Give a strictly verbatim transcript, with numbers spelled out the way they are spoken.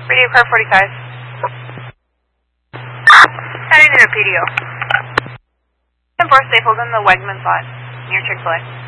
Radio car forty-five. Heading to P D O. ten four, stay holding the Wegmans lot near Chick-fil-A.